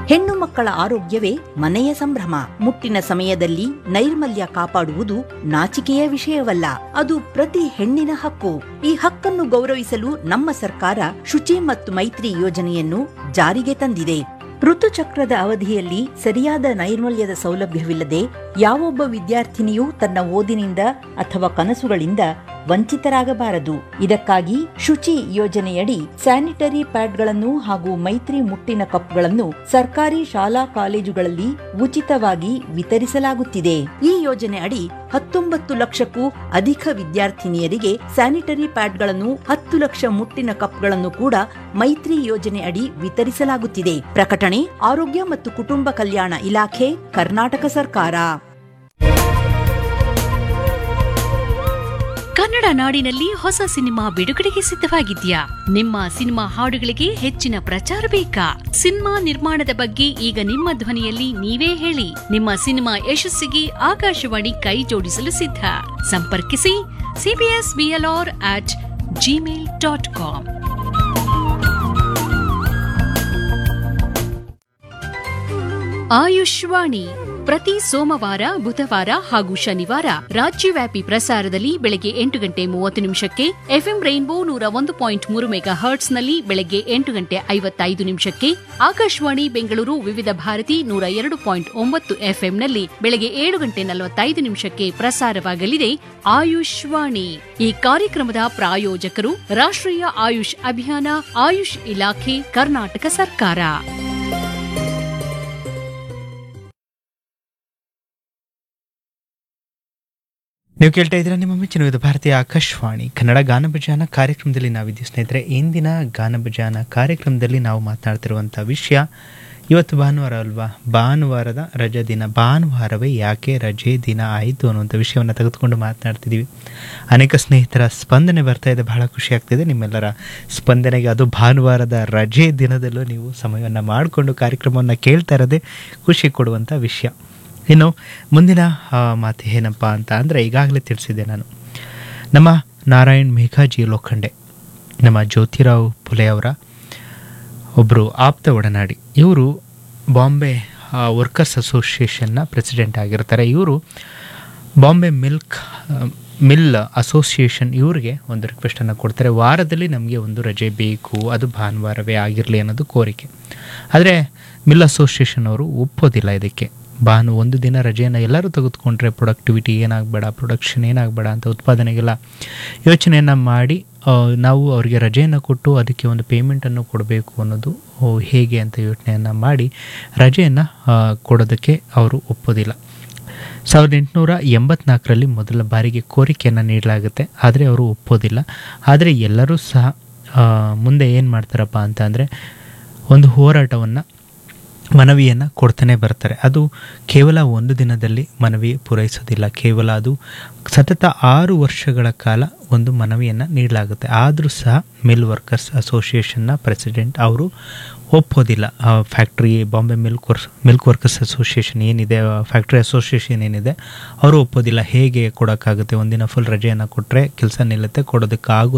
ಹೆಣ್ಣು ಮಕ್ಕಳ ಆರೋಗ್ಯವೇ ಮನೆಯ ಸಂಭ್ರಮ. ಮುಟ್ಟಿನ ಸಮಯದಲ್ಲಿ ನೈರ್ಮಲ್ಯ ಕಾಪಾಡುವುದು ನಾಚಿಕೆಯ ವಿಷಯವಲ್ಲ, ಅದು ಪ್ರತಿ ಹೆಣ್ಣಿನ ಹಕ್ಕು. ಈ ಹಕ್ಕನ್ನು ಗೌರವಿಸಲು ನಮ್ಮ ಸರ್ಕಾರ ಶುಚಿ ಮತ್ತು ಮೈತ್ರಿ ಯೋಜನೆಯನ್ನು ಜಾರಿಗೆ ತಂದಿದೆ. ಋತುಚಕ್ರದ ಅವಧಿಯಲ್ಲಿ ಸರಿಯಾದ ನೈರ್ಮಲ್ಯದ ಸೌಲಭ್ಯವಿಲ್ಲದೆ ಯಾವೊಬ್ಬ ವಿದ್ಯಾರ್ಥಿನಿಯೂ ತನ್ನ ಓದಿನಿಂದ ಅಥವಾ ಕನಸುಗಳಿಂದ ವಂಚಿತರಾಗಬಾರದು. ಇದಕ್ಕಾಗಿ ಶುಚಿ ಯೋಜನೆಯಡಿ ಸ್ಯಾನಿಟರಿ ಪ್ಯಾಡ್ಗಳನ್ನು ಹಾಗೂ ಮೈತ್ರಿ ಮುಟ್ಟಿನ ಕಪ್ಗಳನ್ನು ಸರ್ಕಾರಿ ಶಾಲಾ ಕಾಲೇಜುಗಳಲ್ಲಿ ಉಚಿತವಾಗಿ ವಿತರಿಸಲಾಗುತ್ತಿದೆ. ಈ ಯೋಜನೆ ಅಡಿ 19 ಲಕ್ಷಕ್ಕೂ ಅಧಿಕ ವಿದ್ಯಾರ್ಥಿನಿಯರಿಗೆ ಸ್ಯಾನಿಟರಿ ಪ್ಯಾಡ್ಗಳನ್ನು, 10 ಲಕ್ಷ ಮುಟ್ಟಿನ ಕಪ್ಗಳನ್ನು ಕೂಡ ಮೈತ್ರಿ ಯೋಜನೆ ಅಡಿ ವಿತರಿಸಲಾಗುತ್ತಿದೆ. ಪ್ರಕಟಣೆ ಆರೋಗ್ಯ ಮತ್ತು ಕುಟುಂಬ ಕಲ್ಯಾಣ ಇಲಾಖೆ, ಕರ್ನಾಟಕ ಸರ್ಕಾರ. ಕನ್ನಡ ನಾಡಿನಲ್ಲಿ ಹೊಸ ಸಿನಿಮಾ ಬಿಡುಗಡೆಗೆ ಸಿದ್ಧವಾಗಿದ್ಯಾ? ನಿಮ್ಮ ಸಿನಿಮಾ ಹಾಡುಗಳಿಗೆ ಹೆಚ್ಚಿನ ಪ್ರಚಾರ ಬೇಕಾ? ಸಿನಿಮಾ ನಿರ್ಮಾಣದ ಬಗ್ಗೆ ಈಗ ನಿಮ್ಮ ಧ್ವನಿಯಲ್ಲಿ ನೀವೇ ಹೇಳಿ. ನಿಮ್ಮ ಸಿನಿಮಾ ಯಶಸ್ಸಿಗೆ ಆಕಾಶವಾಣಿ ಕೈ ಜೋಡಿಸಲು ಸಿದ್ಧ. ಸಂಪರ್ಕಿಸಿ cbsblr@gmail.com. ಆಯುಷ್ವಾಣಿ ಪ್ರತಿ ಸೋಮವಾರ, ಬುಧವಾರ ಹಾಗೂ ಶನಿವಾರ ರಾಜ್ಯವ್ಯಾಪಿ ಪ್ರಸಾರದಲ್ಲಿ ಬೆಳಗ್ಗೆ 8:30 ಎಫ್ಎಂ ರೈನ್ಬೋ 101.3 ಮೆಗಾ ಹರ್ಟ್ಸ್ನಲ್ಲಿ ಬೆಳಗ್ಗೆ 8:55 ಆಕಾಶವಾಣಿ ಬೆಂಗಳೂರು ವಿವಿಧ ಭಾರತಿ 102.9 ಎಫ್ಎಂನಲ್ಲಿ ಬೆಳಗ್ಗೆ 7:45 ಪ್ರಸಾರವಾಗಲಿದೆ ಆಯುಷ್ವಾಣಿ. ಈ ಕಾರ್ಯಕ್ರಮದ ಪ್ರಾಯೋಜಕರು ರಾಷ್ಟ್ರೀಯ ಆಯುಷ್ ಅಭಿಯಾನ, ಆಯುಷ್ ಇಲಾಖೆ, ಕರ್ನಾಟಕ ಸರ್ಕಾರ. ನೀವು ಕೇಳ್ತಾ ಇದ್ದೀರಾ ನಿಮ್ಮ ಮೆಚ್ಚಿನ ಭಾರತೀಯ ಆಕಾಶವಾಣಿ ಕನ್ನಡ ಗಾನಭಜಾನ ಕಾರ್ಯಕ್ರಮದಲ್ಲಿ ನಾವಿದ್ದೀವಿ ಸ್ನೇಹಿತರೆ. ಇಂದಿನ ಗಾನಭಜಾನ ಕಾರ್ಯಕ್ರಮದಲ್ಲಿ ನಾವು ಮಾತನಾಡ್ತಿರುವಂಥ ವಿಷಯ, ಇವತ್ತು ಭಾನುವಾರ ಅಲ್ವಾ, ಭಾನುವಾರದ ರಜೆ ದಿನ, ಭಾನುವಾರವೇ ಯಾಕೆ ರಜೆ ದಿನ ಆಯಿತು ಅನ್ನುವಂಥ ವಿಷಯವನ್ನು ತೆಗೆದುಕೊಂಡು ಮಾತನಾಡ್ತಿದ್ದೀವಿ. ಅನೇಕ ಸ್ನೇಹಿತರ ಸ್ಪಂದನೆ ಬರ್ತಾ ಇದೆ, ಬಹಳ ಖುಷಿ ಆಗ್ತಿದೆ. ನಿಮ್ಮೆಲ್ಲರ ಸ್ಪಂದನೆಗೆ, ಅದು ಭಾನುವಾರದ ರಜೆ ದಿನದಲ್ಲೂ ನೀವು ಸಮಯವನ್ನು ಮಾಡಿಕೊಂಡು ಕಾರ್ಯಕ್ರಮವನ್ನು ಕೇಳ್ತಾ ಇರೋದೇ ಖುಷಿ ಕೊಡುವಂಥ ವಿಷಯ. ಇನ್ನು ಮುಂದಿನ ಮಾತು ಏನಪ್ಪ ಅಂತ ಅಂದರೆ, ಈಗಾಗಲೇ ತಿಳಿಸಿದ್ದೆ ನಾನು, ನಮ್ಮ ನಾರಾಯಣ್ ಮೇಘಾಜಿ ಲೋಖಂಡೆ, ನಮ್ಮ ಜ್ಯೋತಿರಾವ್ ಫುಲೆ ಅವರ ಒಬ್ಬರು ಆಪ್ತ ಒಡನಾಡಿ. ಇವರು ಬಾಂಬೆ ವರ್ಕರ್ಸ್ ಅಸೋಸಿಯೇಷನ್ನ ಪ್ರೆಸಿಡೆಂಟ್ ಆಗಿರ್ತಾರೆ. ಇವರು ಬಾಂಬೆ ಮಿಲ್ ಅಸೋಸಿಯೇಷನ್ ಇವರಿಗೆ ಒಂದು ರಿಕ್ವೆಸ್ಟನ್ನು ಕೊಡ್ತಾರೆ, ವಾರದಲ್ಲಿ ನಮಗೆ ಒಂದು ರಜೆ ಬೇಕು, ಅದು ಭಾನುವಾರವೇ ಆಗಿರಲಿ ಅನ್ನೋದು ಕೋರಿಕೆ. ಆದರೆ ಮಿಲ್ ಅಸೋಸಿಯೇಷನ್ ಅವರು ಒಪ್ಪೋದಿಲ್ಲ ಇದಕ್ಕೆ. ಒಂದು ದಿನ ರಜೆಯನ್ನು ಎಲ್ಲರೂ ತೆಗೆದುಕೊಂಡ್ರೆ ಪ್ರೊಡಕ್ಟಿವಿಟಿ ಏನಾಗಬೇಡ, ಪ್ರೊಡಕ್ಷನ್ ಏನಾಗಬೇಡ ಅಂತ ಉತ್ಪಾದನೆಗೆಲ್ಲ ಯೋಚನೆಯನ್ನು ಮಾಡಿ ನಾವು ಅವರಿಗೆ ರಜೆಯನ್ನು ಕೊಟ್ಟು ಅದಕ್ಕೆ ಒಂದು ಪೇಮೆಂಟನ್ನು ಕೊಡಬೇಕು ಅನ್ನೋದು ಹೇಗೆ ಅಂತ ಯೋಚನೆಯನ್ನು ಮಾಡಿ ರಜೆಯನ್ನು ಕೊಡೋದಕ್ಕೆ ಅವರು ಒಪ್ಪೋದಿಲ್ಲ. 1884ರಲ್ಲಿ ಮೊದಲ ಬಾರಿಗೆ ಕೋರಿಕೆಯನ್ನು ನೀಡಲಾಗುತ್ತೆ, ಆದರೆ ಅವರು ಒಪ್ಪೋದಿಲ್ಲ. ಆದರೆ ಎಲ್ಲರೂ ಸಹ ಮುಂದೆ ಏನು ಮಾಡ್ತಾರಪ್ಪ ಅಂತ ಅಂದರೆ, ಒಂದು ಹೋರಾಟವನ್ನು, ಮನವಿಯನ್ನು ಕೊಡ್ತಾನೆ ಬರ್ತಾರೆ. ಅದು ಕೇವಲ ಒಂದು ದಿನದಲ್ಲಿ ಮನವಿ ಪೂರೈಸೋದಿಲ್ಲ, ಕೇವಲ ಅದು ಸತತ 6 ವರ್ಷಗಳ ಕಾಲ ಒಂದು ಮನವಿಯನ್ನು ನೀಡಲಾಗುತ್ತೆ. ಆದರೂ ಸಹ ಮಿಲ್ ವರ್ಕರ್ಸ್ ಅಸೋಸಿಯೇಷನ್ನ ಪ್ರೆಸಿಡೆಂಟ್ ಅವರು ಒಪ್ಪೋದಿಲ್ಲ. Factory Bombay milk workers association ಏನಿದೆ, ಫ್ಯಾಕ್ಟ್ರಿ ಅಸೋಸಿಯೇಷನ್ ಏನಿದೆ, ಅವರು ಒಪ್ಪೋದಿಲ್ಲ. ಹೇಗೆ ಕೊಡೋಕ್ಕಾಗುತ್ತೆ, ಒಂದಿನ ಫುಲ್ ರಜೆಯನ್ನು ಕೊಟ್ಟರೆ ಕೆಲಸ ನಿಲ್ಲುತ್ತೆ, ಕೊಡೋದಕ್ಕಾಗೋದಿಲ್ಲ